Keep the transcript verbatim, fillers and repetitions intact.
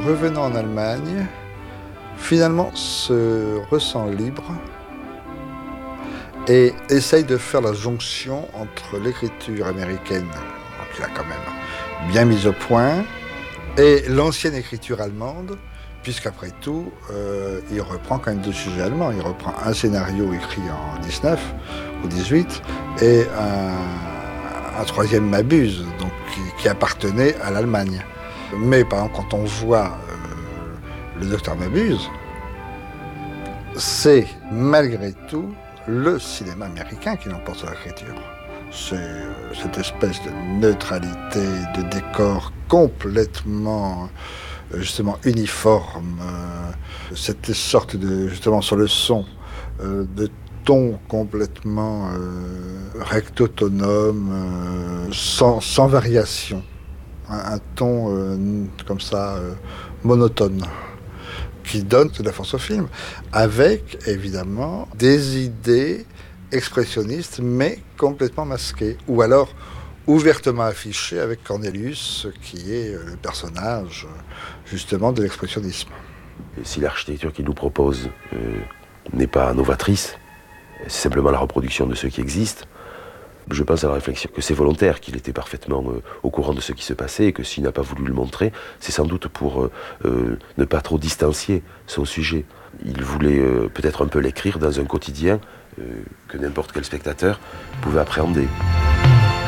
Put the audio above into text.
revenant en Allemagne, finalement se ressent libre et essaye de faire la jonction entre l'écriture américaine, qu'il a quand même bien mise au point, et l'ancienne écriture allemande, puisqu'après tout, euh, il reprend quand même deux sujets allemands. Il reprend un scénario écrit en dix-neuf ou dix-huit et un, un troisième Mabuse, donc, qui, qui appartenait à l'Allemagne. Mais par exemple, quand on voit euh, le docteur Mabuse, c'est malgré tout le cinéma américain qui l'emporte sur l'écriture. C'est euh, cette espèce de neutralité, de décor complètement euh, justement uniforme, euh, cette sorte de, justement sur le son, euh, de ton complètement euh, recto-autonome, euh, sans, sans variation. Un, un ton euh, comme ça, euh, monotone, qui donne de la force au film, avec évidemment des idées expressionnistes, mais complètement masquées, ou alors ouvertement affichées avec Cornelius, qui est le personnage justement de l'expressionnisme. Si l'architecture qu'il nous propose euh, n'est pas novatrice, c'est simplement la reproduction de ce qui existe, je pense à la réflexion que c'est volontaire, qu'il était parfaitement euh, au courant de ce qui se passait et que s'il n'a pas voulu le montrer, c'est sans doute pour euh, euh, ne pas trop distancier son sujet. Il voulait euh, peut-être un peu l'écrire dans un quotidien euh, que n'importe quel spectateur pouvait appréhender.